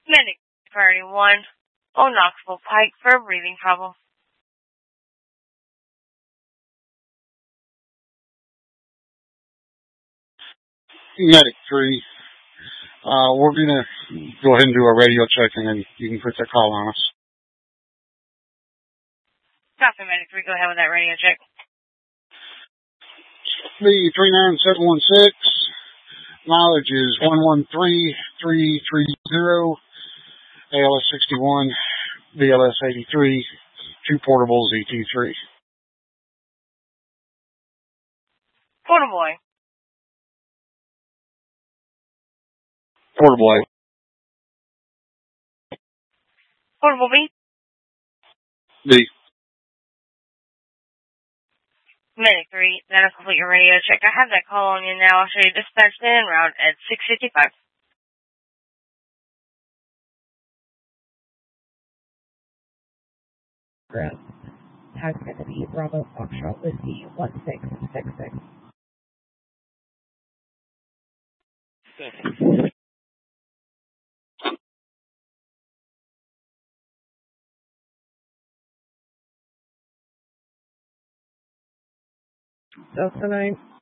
Medic Priority 1, on Knoxville Pike for a breathing problem. Medic 3, we're going to go ahead and do a radio check, and then you can put that call on us. Copy, Medic 3, go ahead with that radio check. The 39716, mileage is 113330, ALS 61, BLS 83, 2 portables, ET3. Portable A. Portable A. Portable B. B. Medic 3, that'll complete your radio check. I have that call on you now. I'll show you dispatch in route at 6:55. Ground. Time's going to be Bravo Foxtrot Whiskey 1666. Delta 9.